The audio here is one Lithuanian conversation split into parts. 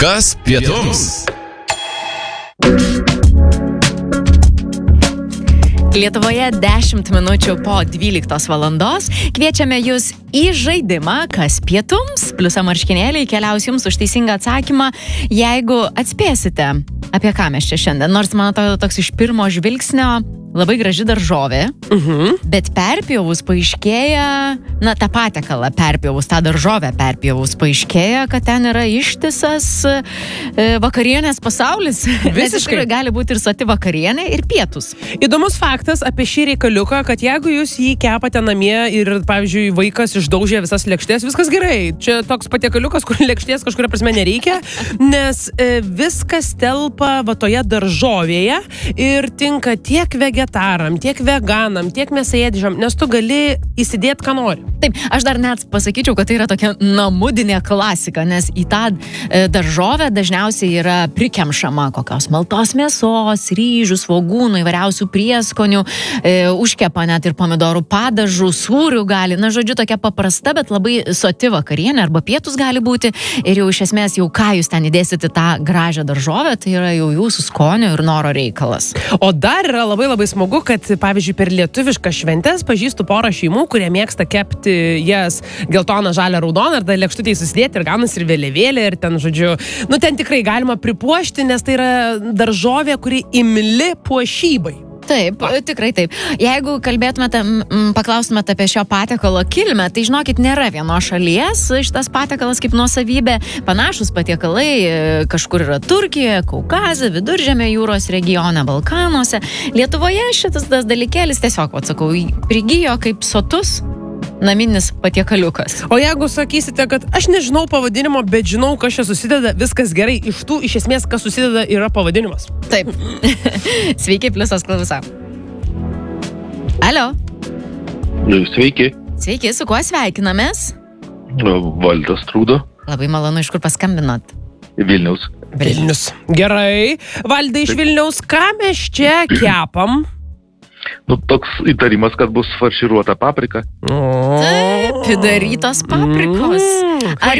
Kas pietums? Lietuvoje 10 minučių po 12 valandos kviečiame jūs į žaidimą Kas pietums, pliusa marškinėliai keliaus jums už teisingą atsakymą, jeigu atspėsite, apie ką mes čia šiandien. Nors man atrodo toks iš pirmo žvilgsnio labai graži daržovė, bet perpjovus paaiškėja, tą patiekalą perpjovus, tą daržovę perpjovus paaiškėja, kad ten yra ištisas vakarienės pasaulis. Visiškai gali būti ir soti vakarienė, ir pietus. Įdomus faktas apie šį reikaliuką, kad jeigu jūs jį kepate namie ir, pavyzdžiui, vaikas išdaužė visas lėkštės, viskas gerai. Čia toks patiekaliukas, kur lėkštės kažkuria prasme nereikia, nes viskas telpa va toje daržovėje ir tinka tiek vegetaram, tiek veganam, tiek mėsaėdžiam, nes tu gali įsidėti, ką nori. Taip, aš dar net pasakyčiau, kad tai yra tokia namudinė klasika, nes į tą daržovę dažniausiai yra prikemšama kokios maltos mėsos, ryžių, svogūnų, įvairiausių prieskonių, užkepa net ir pomidorų padažų, sūrių gali, žodžiu, tokia paprasta, bet labai soti vakarienė arba pietus gali būti ir jau iš esmės jau ką jūs ten įdėsite tą gražią daržovę, tai yra jau jūsų skonio ir noro reikalas. O dar yra labai smagu, kad, pavyzdžiui, per lietuviškas šventes pažįstu porą šeimų, kurie mėgsta kepti jas geltoną, žalią, raudoną ir dar lėkštutėj susidėti ir ganas ir vėliavėlė ir ten, žodžiu, ten tikrai galima pripuošti, nes tai yra daržovė, kuri imli puošybai. Taip, tikrai taip. Jeigu paklaustumėte apie šio patiekalo kilmę, tai žinokit, nėra vienos šalies šitas patiekalas kaip nuosavybė. Panašus patiekalai kažkur yra Turkijoje, Kaukaze, Viduržemio jūros regione, Balkanuose. Lietuvoje šitas dalykėlis tiesiog, atsakau, prigijo kaip sotus naminis patiekaliukas. O jeigu sakysite, kad aš nežinau pavadinimo, bet žinau, kas čia susideda, viskas gerai, iš tų, iš esmės, kas susideda, yra pavadinimas. Taip. Sveiki, pliusas klausa. Alio. Sveiki. Sveiki, su kuo sveikinamės? Valdas Trūdo. Labai malonu, iš kur paskambinot? Vilnius. Gerai. Valdai iš Vilniaus, ką mes čia kepam? Toks įtarimas, kad bus farširuota paprika. Taip, darytos paprikos. Ar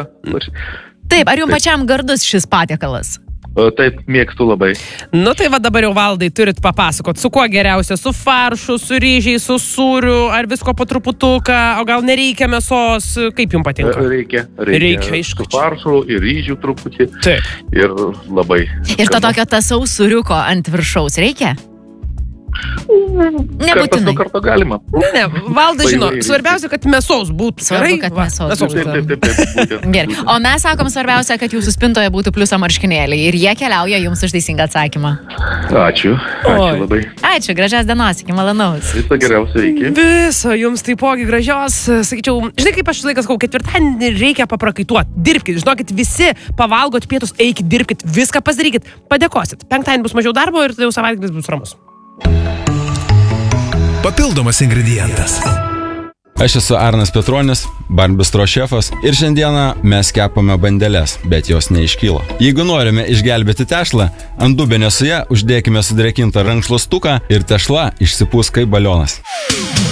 jums pačiam gardus šis patiekalas? Taip, mėgstu labai. Tai va dabar jau, Valdai, turit papasakot, su kuo geriausia, su faršu, su ryžiais, su sūriu, ar visko po truputuką, o gal nereikia mėsos, kaip jums patinka? Reikia, aišku. Su faršu ir ryžių truputį. Taip. Ir labai. Ir to tokio tasaus sūriuko ant viršaus reikia? Nebūtinai. Karto galima. Ne, Valdas žino, svarbiausia, kad mėsos būtų. Svarbu, kad mėsos būtų. Taip. Gerai. O mes sakom svarbiausia, kad jūsų spintoje būtų pliuso marškinėliai ir jie keliauja jums už teisingą atsakymą. Ačiū labai. Ačiū, gražios dienos, iki malonaus. Viso geriausio, iki. Viso jums taipogi gražios, sakyčiau, žinai, kaip aš laikas sakau, ketvirtadienį reikia paprakaituoti, dirbkit, žinokit, visi pavalgot pietus, eikit, dirbkit, viską pasidarykit, padėkosit. Penktadienį bus mažiau darbo ir jau savaitgalis bus ramus. Papildomas ingredientas. Aš esu Arnas Petronis, Barbistro šefas ir šiandieną mes kepame bandeles, bet jos neiškyla. Jeigu norime išgelbėti tešlą, ant dubenio su ja uždėkime sudrėkintą rankšluostuką ir tešla išsipūs kaip balionas.